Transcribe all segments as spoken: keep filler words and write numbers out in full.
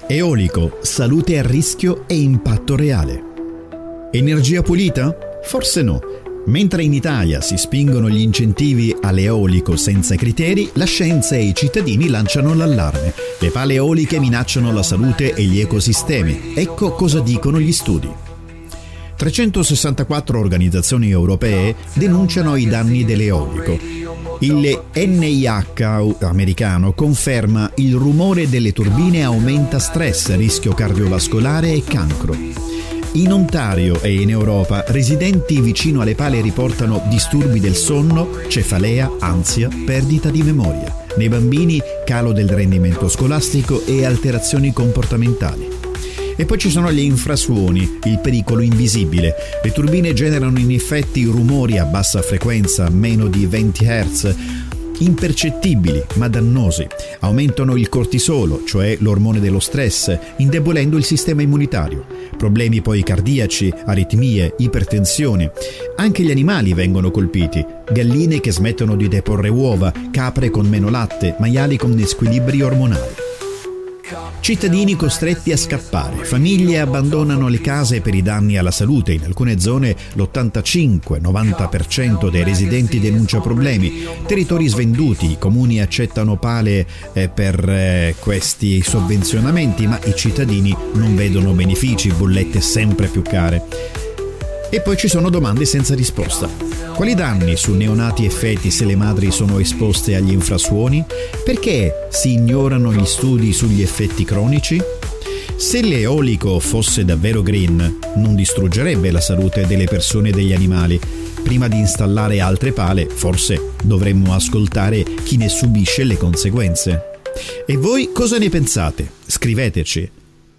Eolico, salute a rischio e impatto reale. Energia pulita? Forse no. Mentre in Italia si spingono gli incentivi all'eolico senza criteri, la scienza e i cittadini lanciano l'allarme. Le pale eoliche minacciano la salute e gli ecosistemi. Ecco cosa dicono gli studi. trecentosessantaquattro organizzazioni europee denunciano i danni dell'eolico. Il N I H americano conferma il rumore delle turbine aumenta stress, rischio cardiovascolare e cancro. In Ontario e in Europa, residenti vicino alle pale riportano disturbi del sonno, cefalea, ansia, perdita di memoria. Nei bambini, calo del rendimento scolastico e alterazioni comportamentali. E poi ci sono gli infrasuoni, il pericolo invisibile. Le turbine generano in effetti rumori a bassa frequenza, meno di venti hertz, impercettibili ma dannosi. Aumentano il cortisolo, cioè l'ormone dello stress, indebolendo il sistema immunitario. Problemi poi cardiaci, aritmie, ipertensione. Anche gli animali vengono colpiti. Galline che smettono di deporre uova, capre con meno latte, maiali con squilibri ormonali. Cittadini costretti a scappare, famiglie abbandonano le case per i danni alla salute. In alcune zone l'ottantacinque novanta per cento dei residenti denuncia problemi. Territori svenduti, i comuni accettano pale eh, per eh, questi sovvenzionamenti, ma i cittadini non vedono benefici, bollette sempre più care. E poi ci sono domande senza risposta. Quali danni su neonati e feti se le madri sono esposte agli infrasuoni? Perché si ignorano gli studi sugli effetti cronici? Se l'eolico fosse davvero green, non distruggerebbe la salute delle persone e degli animali. Prima di installare altre pale, forse dovremmo ascoltare chi ne subisce le conseguenze. E voi cosa ne pensate? Scriveteci.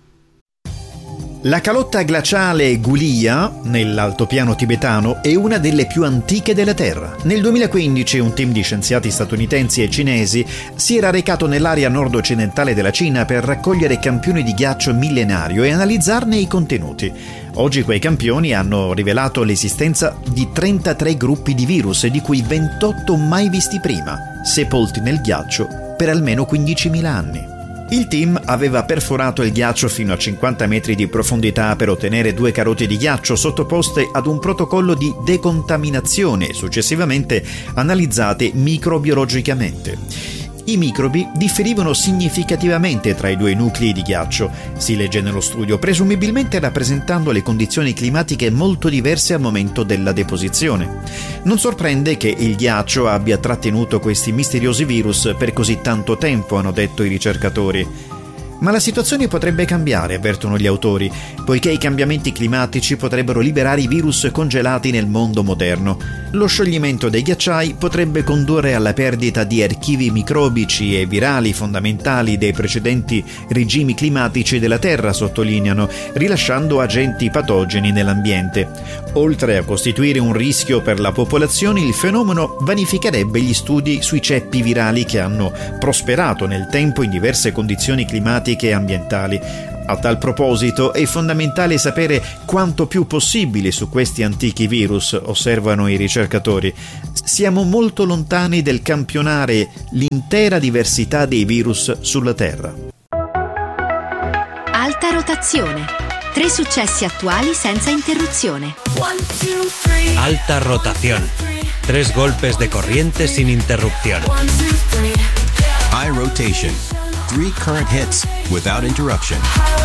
La calotta glaciale Gulia, nell'altopiano tibetano, è una delle più antiche della Terra. Nel duemilaquindici un team di scienziati statunitensi e cinesi si era recato nell'area nord-occidentale della Cina per raccogliere campioni di ghiaccio millenario e analizzarne i contenuti. Oggi quei campioni hanno rivelato l'esistenza di trentatré gruppi di virus, di cui ventotto mai visti prima, sepolti nel ghiaccio per almeno quindicimila anni. Il team aveva perforato il ghiaccio fino a cinquanta metri di profondità per ottenere due carote di ghiaccio sottoposte ad un protocollo di decontaminazione e successivamente analizzate microbiologicamente. I microbi differivano significativamente tra i due nuclei di ghiaccio, si legge nello studio, presumibilmente rappresentando le condizioni climatiche molto diverse al momento della deposizione. Non sorprende che il ghiaccio abbia trattenuto questi misteriosi virus per così tanto tempo, hanno detto i ricercatori. Ma la situazione potrebbe cambiare, avvertono gli autori, poiché i cambiamenti climatici potrebbero liberare i virus congelati nel mondo moderno. Lo scioglimento dei ghiacciai potrebbe condurre alla perdita di archivi microbici e virali fondamentali dei precedenti regimi climatici della Terra, sottolineano, rilasciando agenti patogeni nell'ambiente. Oltre a costituire un rischio per la popolazione, il fenomeno vanificherebbe gli studi sui ceppi virali che hanno prosperato nel tempo in diverse condizioni climatiche e ambientali. A tal proposito è fondamentale sapere quanto più possibile su questi antichi virus, osservano i ricercatori. Siamo molto lontani dal campionare l'intera diversità dei virus sulla Terra. Alta rotazione. Tre successi attuali senza interruzione. Alta rotación. Tres golpes de corriente sin interrupción. High rotation. Three current hits without interruption.